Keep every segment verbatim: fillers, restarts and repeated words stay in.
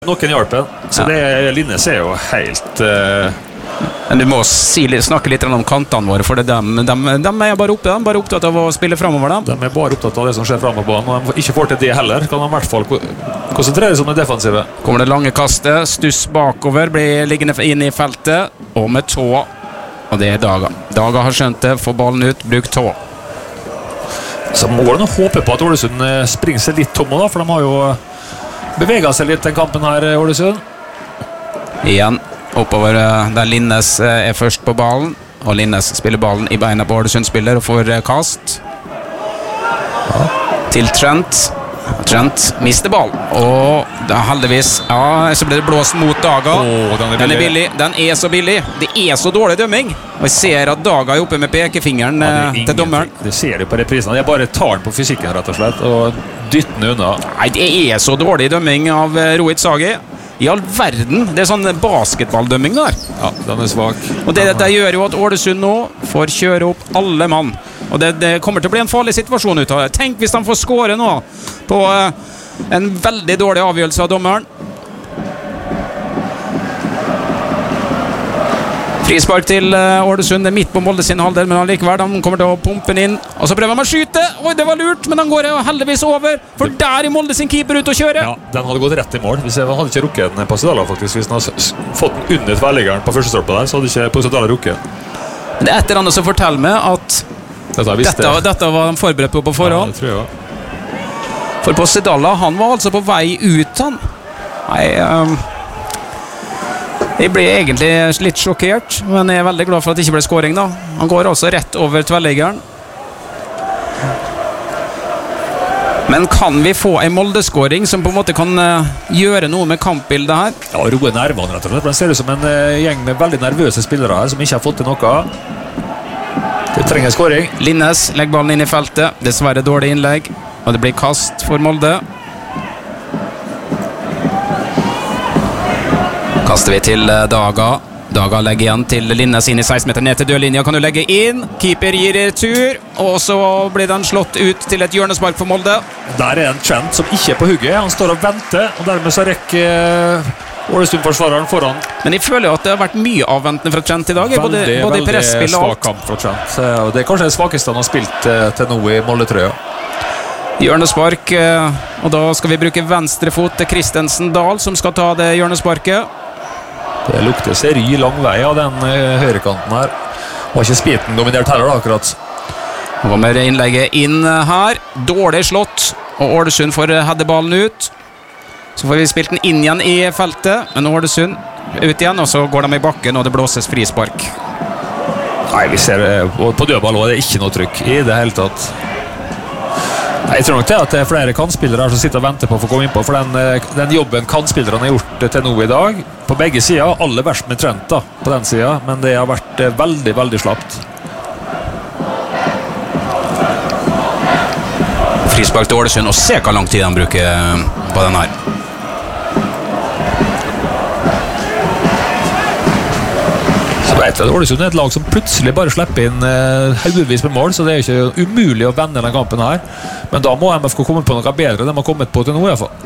Noen hjelpen, så det Linnes er jo helt uh... Men du må si, snakke litt om kantene våre, for det dem, dem, dem er bare oppe, de er bare opptatt av å spille fremover dem. De er bare opptatt av det som skjer fremover på banen, og de ikke får til det heller, kan de i hvert fall konsentrere seg om det defensive. Kommer det lange kastet, stuss bakover, blir liggende inn i feltet, og med tå, og det er Daga. Daga har skjønt det, får ballen ut, bruk tå. Så må de håpe på at Ålesund springer seg litt tomme da, for de har jo beveget seg litt den kampen her, Ålesund. Igjen oppover der Linnes er først på ballen, og Linnes spiller ballen i beina på Ålesund-spiller og får kast ja. Til Trent. Trent mister ball, og da heldigvis ja, så blir det blåst mot Daga. oh, den, er den er billig, den er så billig. Det er så dårlig dømming, og jeg ser at Daga er oppe med pekefingeren ja, til dommeren. Det ser du på reprisen, jeg bare tar den på fysikken rett og slett og dytter den unna. Nei, det er så dårlig dømming av Rohit Sagi. I all verden, det er sånn basketballdømming der. Ja, den er svak. Og det, det gjør jo at Ålesund nå får kjøre opp alle mann. Og det, det kommer til å bli en farlig situasjon ut av det. Tenk hvis de får skåre nå på uh, en veldig dårlig avgjørelse av dommeren. Frispark til uh, Ålesund, det er midt på Molde sin halvdel, men allikevel, de kommer til å pumpe den inn. Og så prøver de å skyte. Oi, det var lurt, men den går jo heldigvis over. For der er Molde sin keeper ut å kjøre. Ja, den hadde gått rett i mål. Hvis jeg hadde ikke rukket den på Sedala faktisk. Hvis den hadde fått den under tverrliggeren på første stolpe der, så hadde ikke på Sedala rukket. Det er etter andre som forteller meg at dette, dette, dette var de forberedt på på forhånd. Ja, det tror jeg. For på Sedala, han var altså på vei ut, han. Nei, um, jeg ble egentlig litt sjokkert, men jeg er veldig glad for at det ikke ble skåring da. Han går altså rett over tverrliggeren. Men kan vi få en Molde-skåring som på en måte kan uh, gjøre noe med kampbildet her? Ja, roe nervene rett og slett. Den ser ut som en uh, gjeng med veldig nervøse spillere her som ikke har fått til noe. Det trenger skåring. Linnes legger ballen inn i feltet. Dessverre dårlig innlegg, og det blir kast for Molde. Kaster vi til Daga. Daga legger igjen til Linnes inn i seksten meter ned til dørlinja. Kan du legge inn? Keeper gir retur, og så blir den slått ut til et hjørnespark for Molde. Der er en Trent som ikke er på hugget. Han står og venter, og dermed så rekker Ålesund-forsvareren foran. Men jeg føler jo at det har vært mye avventende fra Trent i dag. Veldig, både, både veldig presspill og svak alt. kamp fra Trent. Det er kanskje det svakeste han har spilt til nå i Molde-trøya. Hjørnespark, og da skal vi bruke venstre fot til Christensen Dahl, som skal ta det hjørnesparket. Det lukter seri lang vei av den uh, høyrekanten her. Var ikke Spiten dominert heller da, akkurat. Nå kommer innlegget inn her. Dårlig slått, og Ålesund får hedde ballen ut. Så får vi spilt den inn igjen i feltet, men Ålesund ut igjen, og så går de i bakken, og det blåses frispark. Nei, vi ser uh, på dødball, og det er ikke noe trykk i det hele tatt. Jeg tror nok det at det er flere kantspillere her som sitter og venter på å få komme inn på, for den, den jobben kantspillerne har gjort til nå i dag, på begge sider, aller verst med Trent da, på den siden, men det har vært veldig, veldig slapt. Frispark til Ålesund, og se hva lang tid de bruker på den her. Så vet jeg at Ålesund er et lag som plutselig bare slipper inn uh, haugevis med mål, så det er jo ikke umulig å vende denne kampen her. Men da må M F K komme på noe bedre enn de har kommet på til nå i hvert fall.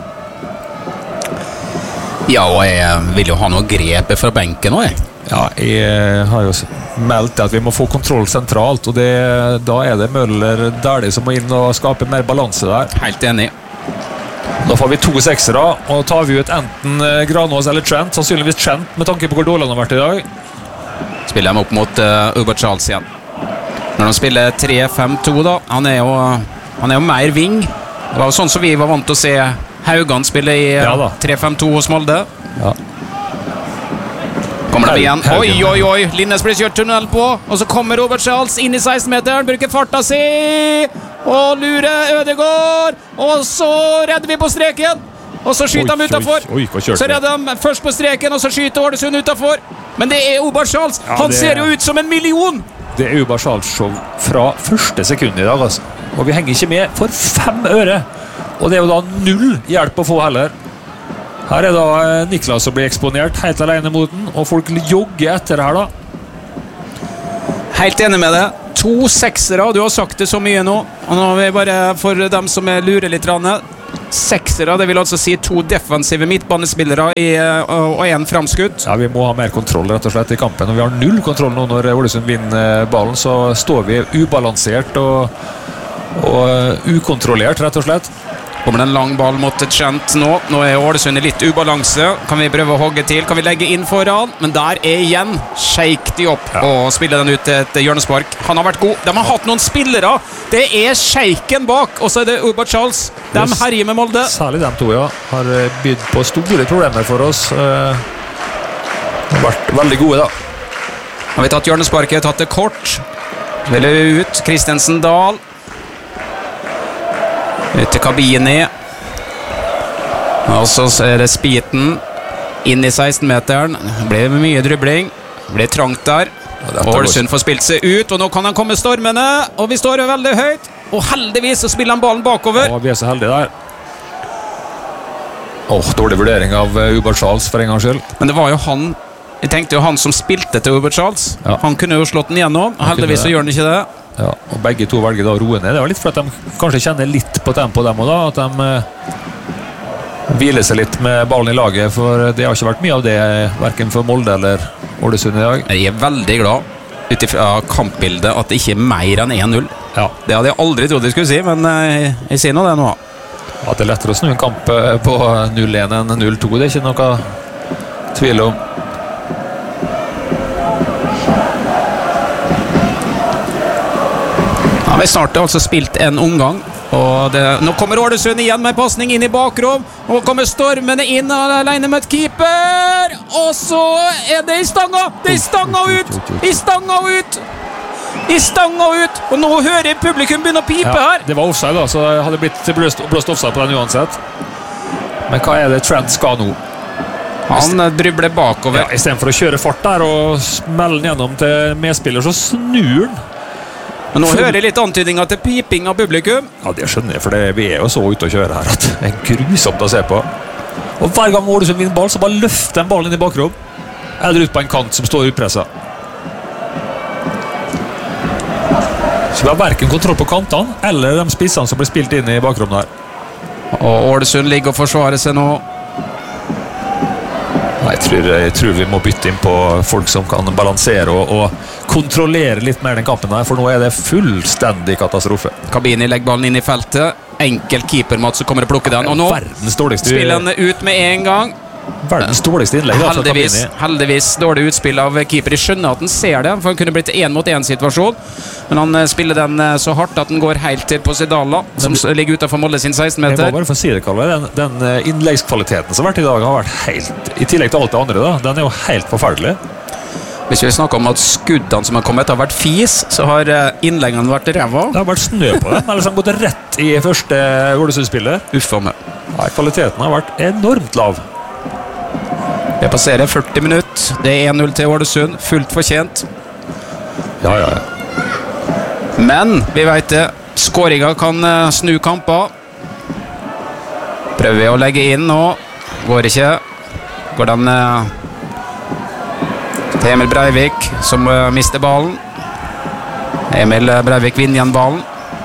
Ja, og jeg vil jo ha noe grep fra benken nå, jeg. Ja, jeg har jo meldt at vi må få kontroll sentralt, og det, da er det Møller Dæhlie som må inn og skape mer balanse der. Helt enig. Da får vi to seksere, og tar vi ut enten Granås eller Trent, sannsynligvis Trent med tanke på hvor dårlig han har vært i dag. Spiller de opp mot uh, Uber Charles igjen. Når de spiller tre fem to da, han er jo, han er jo mer ving. Det var jo sånn som vi var vant til å se Haugan spille i uh, ja, tre fem to hos Molde. Ja. Kommer de igjen. Oi, oi, oi, Linnes blir kjørt tunnel på, og så kommer Robert Charles inn i seksten meteren, bruker farta si, og lurer Ødegaard, og så redder vi på streken, og så skyter oi, de utenfor. Oi, oi, så redder de først på streken, og så skyter Ålesund utenfor. Men det er Robert Charles. Ja, han ser jo ut som en million. Det er Robert Charles show fra første sekund i dag, altså. Og vi henger ikke med for fem øre. Og det er jo da null hjelp å få heller. Her er da Niklas som blir eksponert helt alene mot den, og folk jogger etter her da. Helt enig med det. To seksere, du har sagt det så mye nå. Og nå har vi bare, for dem som lurer litt, seksere, det vil altså si to defensive midtbanespillere i, og en framskutt. Ja, vi må ha mer kontroll rett og slett i kampen, og vi har null kontroll nå når Ålesund vinner ballen, så står vi ubalansert og, og ukontrollert rett og slett. Kommer det en lang ball mot Trent nå. Nå er Ålesund i litt ubalanse. Kan vi prøve å hogge til? Kan vi legge inn foran? Men der er igjen Sheik Diop ja. Og spiller den ut til et hjørnespark. Han har vært god. De har hatt noen spillere. Det er Sheiken bak, og så er det Uba Charles. De herjer med Molde. Særlig de to, ja. Har bydd på store problemer for oss. Har vært veldig gode, da. Har vi tatt hjørnesparket, tatt det kort. Velger ut. Kristensen Dahl. Ut til Kabini. Og så er det Spiten inn i seksten-meteren. Det ble mye dribling. Det ble trangt der. Ålesund får spilt seg ut, og nå kan han komme stormene. Og vi står veldig høyt. Og heldigvis så spiller han ballen bakover. Ja, vi er så heldige der. Åh, dårlig vurdering av Hubert Charles for en gang skyld. Men det var jo han, jeg tenkte jo han som spilte til Hubert Charles. Ja. Han kunne jo slått den igjennom. Heldigvis så gjør han ikke det. Ja, og begge to velger da å roe ned. Det var litt for at de kanskje kjenner litt på tempo dem og da, at de eh, hviler seg litt med ballen i laget, for det har ikke vært mye av det, hverken for Molde eller Ålesund i dag. Jeg er veldig glad ut ifra kampbildet at det ikke er mer enn én null. Ja. Det hadde jeg aldri trodd jeg skulle si, men eh, jeg sier nå det nå. At det er lettere å snu en kamp på null én enn null to, det er ikke noe tvil om. Ja, vi starter altså spilt en omgang, og det, nå kommer Ålesund igjen med passning inn i bakrom, og kommer stormene inn alene med et keeper, og så er det i stanga, det er i stanga ut, i stanga ut, i stanga ut, og nå hører publikum begynne å pipe ja, her. Det var offside da, så det hadde blitt blåst, blåst offside på den uansett. Men hva er det Trent skal nå? Han dribler bakover. Ja, i stedet for å kjøre fart der og smelle den gjennom til medspiller, så snur den. Men nå hører jeg litt antydninger til piping av publikum. Ja, det skjønner jeg, for det, vi er jo så ute å kjøre her at det er grusomt å se på. Og hver gang Ålesund vinner ball, så bare løfter den ballen inn i bakrom. Eller ut på en kant som står utpresset. Så vi har hverken kontroll på kantene, eller de spissene som blir spilt inn i bakrom der. Og Ålesund ligger og forsvarer seg nå. Jeg tror, jeg tror vi må bytte inn på folk som kan balansere og, og kontrollere litt mer den kampen her, for nå er det fullstendig katastrofe. Kabini legger ballen inn i feltet. Enkel keepermat som kommer og plukker den. Og nå spiller han ut med en gang. Verdens dårligste innlegg da, heldigvis, heldigvis dårlig utspill av keeper. Jeg skjønner at han ser det, for han kunne blitt en mot en situasjon, men han spiller den så hardt at den går helt til Posidala, som ligger utenfor Molde sin seksten-meter. Jeg må bare få si det, Kalle. Den, den innleggskvaliteten som har vært i dag har vært helt, i tillegg til alt det andre da, den er jo helt forferdelig. Hvis vi snakker om at skuddene som har kommet har vært fis, så har innleggene vært ræva. Det har vært snø på den, eller så har gått rett i første Ålesund-spillet. Uffa meg. Ja, kvaliteten har vært enormt lav. Vi passerer førti minutter. Det er en null til Ålesund. Fullt fortjent. Ja, ja, ja. Men vi vet det. Skåringer kan uh, snu kamper. Prøver vi å legge inn nå. Går ikke. Går den uh, til Emil Breivik, som uh, mister ballen. Emil Breivik vinner igjen ballen.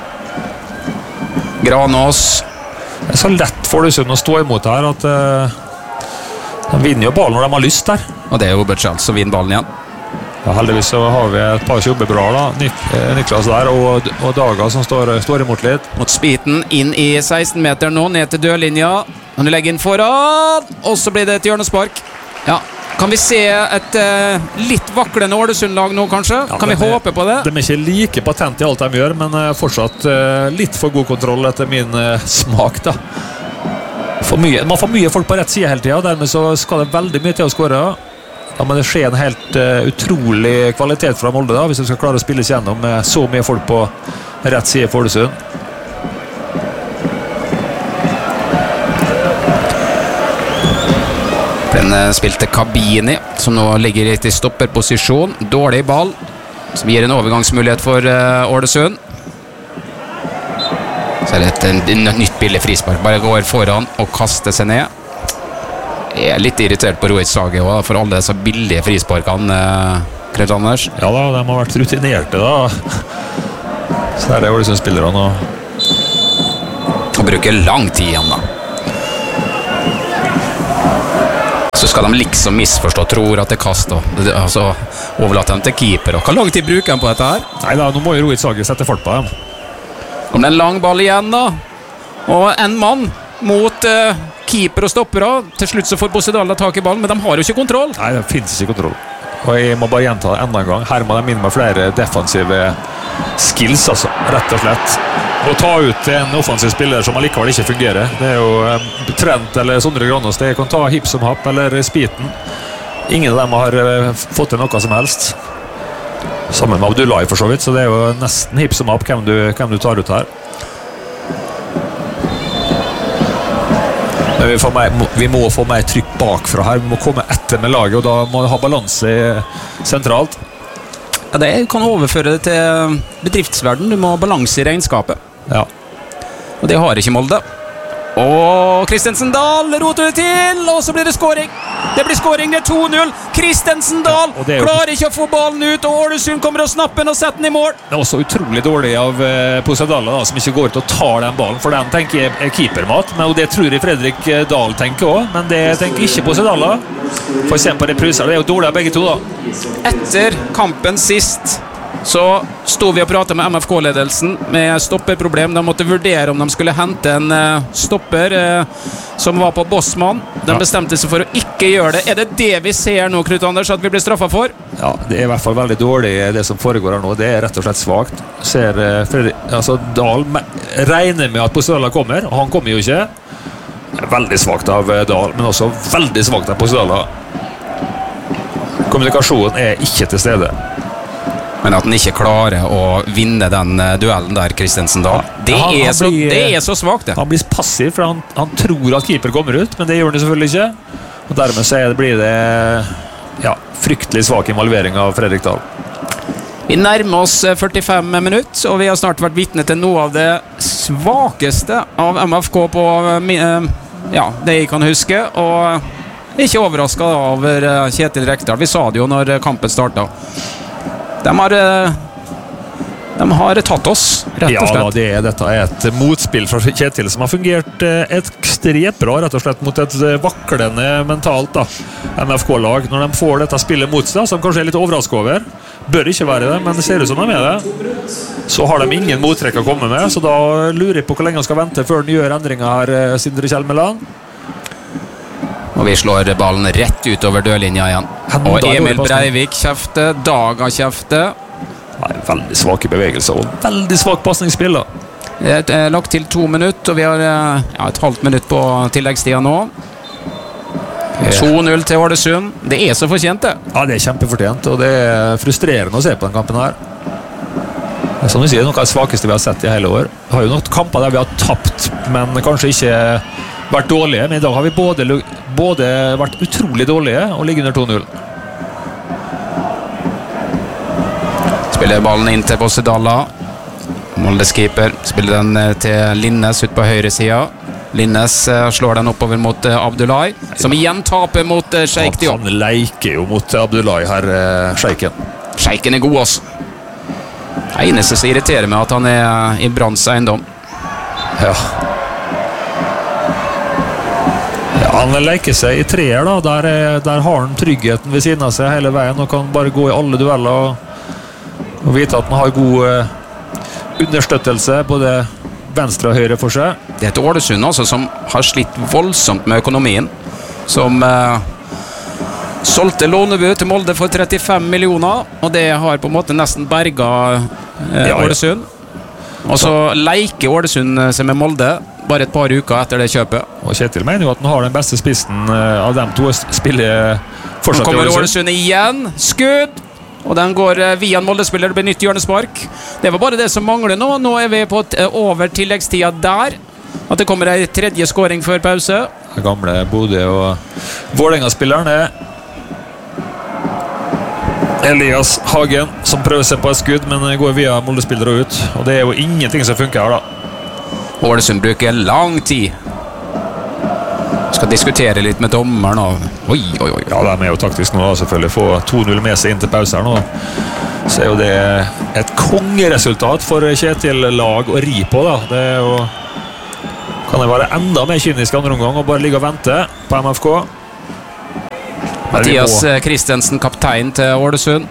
Granås. Det er så lett for Ålesund å stå imot her at uh de vinner jo ballen når de har lyst der. Og det er jo Hubert Charles som vinner ballen igjen. Ja, heldigvis så har vi et par jobber bra da. Nik Niklas der og, og Daga som står, står imot litt. Mot Spiten inn i seksten-meter nå, ned til dørlinja. Han legger inn foran, og så blir det et hjørnespark. Ja, kan vi se et uh, litt vaklende Ålesund-lag nå kanskje? Ja, kan vi håpe på det? De er ikke like patent i alt de gjør, men uh, fortsatt uh, litt for god kontroll etter min uh, smak da. For mye, man får mye folk på rett side hele tiden, og dermed så skal det veldig mye til å skåre. Da må det skje en helt uh, utrolig kvalitet fra Molde da, hvis vi skal klare å spille seg gjennom med så mye folk på rett side for Ålesund. Den uh, spilte Kabini, som nå ligger litt i stopperposisjon. Dårlig ball, som gir en overgangsmulighet for uh, Ålesund. Så er det et, et, et nytt billig frispark. Bare går foran og kaster seg ned. Jeg er litt irritert på Rohit Sage også, for alle disse billige frisparkene, Knut Anders. Ja da, de har vært rutinerte da. Så er det Ålesund-spillerne og... Og bruker lang tid igjen da. skal de liksom misforstå, tror at det er kast og det, altså, overlater dem til keeper. Og hva laget de bruker dem på dette her? Nei da, nå må jo Rohit Sager sette fart på dem. Kom det en lang ball igjen da, og en mann mot uh, keeper og stoppere. Til slutt så får Bosedala tak i ballen, men de har jo ikke kontroll. Nei, det finnes ikke kontroll. Og jeg må bare gjenta det enda en gang. Her må de inn med flere defensive skills, altså, rett og slett. Å ta ut en offensiv spiller som allikevel ikke fungerer. Det er jo um, Trent eller Sondre Granås. Det kan ta hipp som happ eller Spiten. Ingen av dem har uh, fått til noe som helst. Sammen med Abdullahi for så vidt, så det er jo nesten hipp som happ hvem du, hvem du tar ut her. Men vi, får mer, vi må få mer trykk bakfra her. Vi må komme etter med laget, og da må vi ha balanse sentralt. Ja, det kan overføre det til bedriftsverden. Du må ha balanse i regnskapet. Ja. Og det har ikke Molde. Og Christensen Dahl roter det til, og så blir det scoring. Det blir scoring, det er to null. Christensen Dahl ja, jo... klarer ikke å få ballen ut, og Ålesund kommer og snapper den og setter den i mål. Det er også utrolig dårlig av uh, Posadala da, som ikke går ut og tar den ballen, for den tenker jeg er keepermat, men, og det tror jeg Fredrik Dahl tenker også, men det tenker ikke Posadala. Får se på repriser, det er jo dårlig av begge to da. Etter kampen sist så stod vi og pratet med M F K-ledelsen med stopperproblem. De måtte vurdere om de skulle hente en uh, stopper uh, som var på Bossmann. De bestemte seg for å ikke gjøre det. Er det det vi ser nå, Knut Anders, at vi blir straffet for? Ja, det er i hvert fall veldig dårlig det som foregår her nå. Det er rett og slett svagt. Ser uh, Fredrik, altså Dahl regner med at Posadala kommer, og han kommer jo ikke. Veldig svagt av uh, Dahl, men også veldig svagt av Posadala. Kommunikasjonen er ikke til stede. Men at han ikke klarer å vinne den uh, duellen der, Christensen Dahl, det, ja, han, er, han så, blir, det er så svagt det. Han blir passiv, for han, han tror at keeper kommer ut, men det gjør han selvfølgelig ikke. Og dermed så det, blir det ja, fryktelig svak involvering av Fredrik Dahl. Vi nærmer oss førtifem minutter, og vi har snart vært vitne til noe av det svakeste av M F K på uh, ja, det jeg kan huske, og ikke overrasket over uh, Kjetil Rekdal. Vi sa det jo når kampen startet. De har, de har tatt oss, rett og slett. Ja, det er, dette er et motspill fra Kjetil som har fungert ekstremt bra, rett og slett mot et vaklende mentalt da, M F K-lag. Når de får dette spillet mot seg, som kanskje er litt overrasket over, bør ikke være det, men det ser ut som de er det. Så har de ingen mottrekk å komme med, så da lurer jeg på hvor lenge de skal vente før de gjør endringer her, Sindre Kjellmeland. Og vi slår ballen rett utover dørlinja igjen. Og Emil Breivik kjefter, Daga kjefter. Nei, veldig svake bevegelser og veldig svak passningsspill da. Det er lagt til to minutter, og vi har ja, et halvt minutt på tilleggstida nå. to null til Ålesund. Det er så fortjent det. Ja, det er kjempefortjent, og det er frustrerende å se på den kampen her. Det er som du sier, noe av det svakeste vi har sett i hele år. Vi har jo noen kamper der vi har tapt, men kanskje ikke vært dårlige, men i dag har vi både, både vært utrolig dårlige og ligger under to null. Spiller ballen inn til Bosedala. Moldes keeper spiller den til Linnes ut på høyre siden. Linnes slår den oppover mot Abdullahi, som igjen taper mot Sheikh Diop. Han leker jo mot Abdullahi her, Sheiken. Sheiken er god også. Det eneste som irriterer meg at han er i Branns eiendom. Ja. Han leker seg i treer da, der, der har han tryggheten ved siden av seg hele veien og kan bare gå i alle dueller og, og vite at han har god uh, understøttelse både venstre og høyre for seg. Det er et Ålesund også som har slitt voldsomt med økonomien, som uh, solgte lånebud til Molde for trettifem millioner, og det har på en måte nesten berget uh, ja, Ålesund. Og så leker Ålesund seg med Molde bare et par uker etter det kjøpet. Og Kjetil mener jo at han har den beste spissen av dem to spiller fortsatt. Nå kommer Ålesund igjen, skudd, og den går via en Molde-spiller. Det blir nytt hjørnespark. Det var bare det som mangler nå. Nå er vi på et, over tilleggstida der, at det kommer en tredje scoring før pause. Den gamle Bodø og Vålerenga-spilleren er Elias Hagen, som prøver seg på et skudd, men går via Molde-spillere ut, og det er jo ingenting som funker her da. Ålesund bruker lang tid. Skal diskutere litt med dommeren og... Oi, oi, oi. Ja, de er jo taktisk nå, selvfølgelig. Få to null med seg inn til pause her nå. Så er jo det et kongeresultat for Kjetil lag å ri på da. Det er jo... Kan det være enda mer kynisk andre omgang og bare ligge og vente på M F K? Mathias Christensen, kaptein til Ålesund.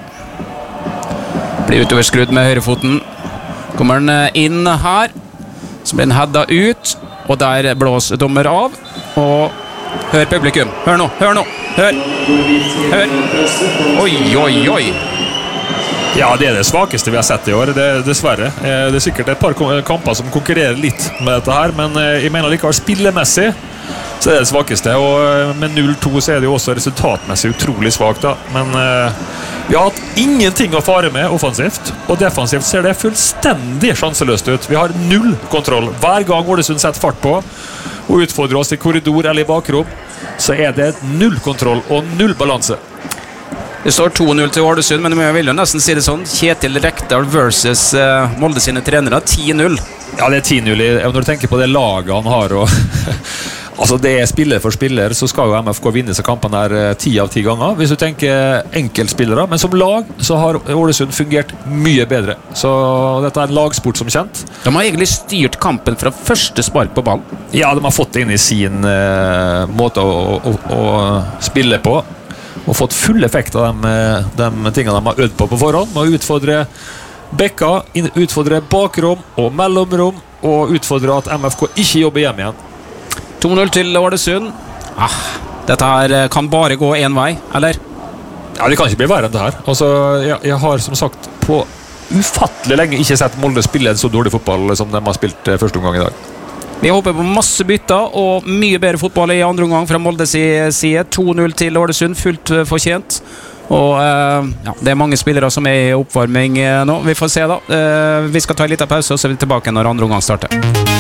Blir utover skrudd med høyrefoten. Kommer han inn her, så blir han headet ut, og der blåser dommer av. Og hør publikum, hør nå, hør nå, hør, hør. Oi, oi, oi. Ja, det er det svakeste vi har sett i år, det, dessverre. Det er sikkert et par kamper som konkurrerer litt med dette her, men jeg mener likevel spillemessig så er det det svakeste, og med null to så er det jo også resultatmessig utrolig svagt da. Men uh, vi har hatt ingenting å fare med offensivt, og defensivt ser det fullstendig sjanseløst ut. Vi har null kontroll. Hver gang Ålesund setter fart på og utfordrer oss i korridor eller i bakrom, så er det null kontroll og null balanse. Det står to null til Ålesund, men jeg vil jo nesten si det sånn. Kjetil Rekdal versus uh, Molde sine trenere, ti null. Ja, det er ti null. Når du tenker på det laget han har, og altså det er spiller for spiller, så skal jo M F K vinne seg kampen der ti av ti ganger. Hvis du tenker enkeltspillere, men som lag så har Ålesund fungert mye bedre. Så dette er en lagsport som kjent. De har egentlig styrt kampen fra første spark på ballen. Ja, de har fått det inn i sin uh, måte å, å, å spille på. Og fått full effekt av de, de tingene de har øvd på på forhånd, med å utfordre bekka, utfordre bakrom og mellomrom, og utfordre at M F K ikke jobber hjem igjen. to null til Ålesund. Ah, dette her kan bare gå en vei, eller? Ja, det kan ikke bli verre enn det her. Altså, jeg, jeg har som sagt på ufattelig lenge ikke sett Molde spille en så dårlig fotball som de har spilt første omgang i dag. Vi håper på masse bytter og mye bedre fotball i andre omgang fra Moldes side. to null til Ålesund, fullt fortjent. Og uh, ja, det er mange spillere som er i oppvarming uh, nå. Vi får se da. Uh, vi skal ta en liten pause, og så er vi tilbake når andre omgang starter.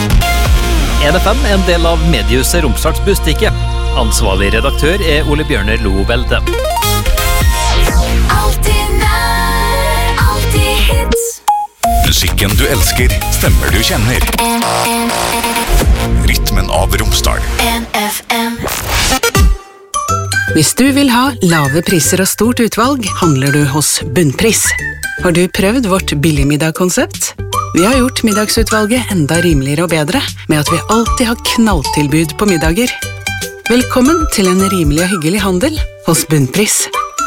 N F M er en del av mediehuset Romsdals Budstikke. Ansvarlig redaktør er Ole Bjørner Lovelde. Alltid nær, alltid hits. Musikken du elsker, stemmer du kjenner. Rytmen av Romsdal. N F M. Hvis du vil ha lave priser og stort utvalg, handler du hos Bunnpris. Har du prøvd vårt billigmiddagkonsept? Vi har gjort middagsutvalget enda rimeligere og bedre, med at vi alltid har knalltilbud på middager. Velkommen til en rimelig og hyggelig handel hos Bunnpris.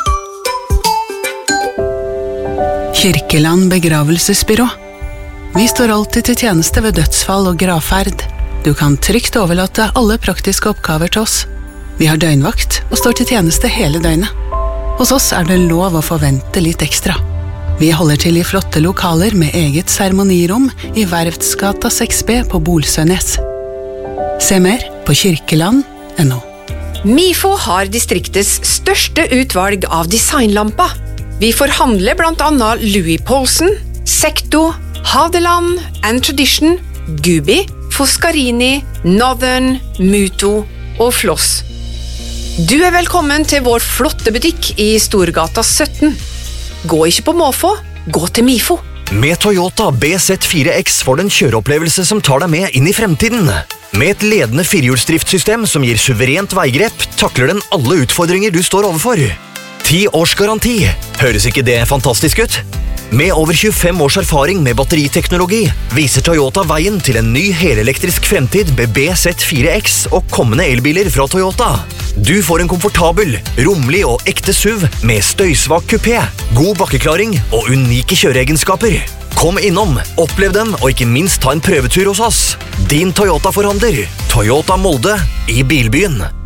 Kirkeland begravelsesbyrå. Vi står alltid til tjeneste ved dødsfall og gravferd. Du kan trygt overlate alle praktiske oppgaver til oss. Vi har døgnvakt og står til tjeneste hele døgnet. Hos oss er det lov å forvente litt ekstra. Vi holder til i flotte lokaler med eget seremonirom i Verftsgata seks B på Bolsønes. Se mer på kirkeland punktum no. Mifo har distriktets største utvalg av designlamper. Vi forhandler blant annet Louis Poulsen, Secto, Hadeland, and Tradition, Gubi, Foscarini, Northern, Muto og Floss. Du er velkommen til vår flotte butikk i Storgata sytten. Gå ikke på måfå, gå til Mifo. Med Toyota B Z fire X får du en kjøreopplevelse som tar deg med inn i fremtiden. Med et ledende firehjulsdriftssystem som gir suverent veigrep, takler den alle utfordringer du står overfor. ti års garanti. Høres ikke det fantastisk ut? Med over tjuefem års erfaring med batteriteknologi viser Toyota veien til en ny helelektrisk fremtid med B Z fire X og kommende elbiler fra Toyota. Du får en komfortabel, rommelig og ekte S U V med støysvak kupé, god bakkeklaring og unike kjøreegenskaper. Kom innom, opplev dem og ikke minst ta en prøvetur hos oss. Din Toyota-forhandler, Toyota Molde i Bilbyen.